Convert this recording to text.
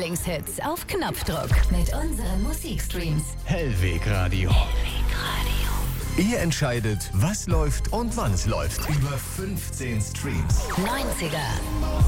Lieblingshits auf Knopfdruck mit unseren Musikstreams. Hellweg Radio. Ihr entscheidet, was läuft und wann es läuft. Über 15 Streams. 90er,